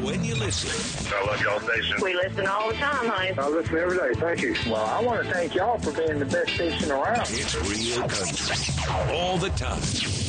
when you listen. I love y'all station. We listen all the time, honey. I listen every day. Thank you. Well, I want to thank y'all for being the best station around. It's real country all the time.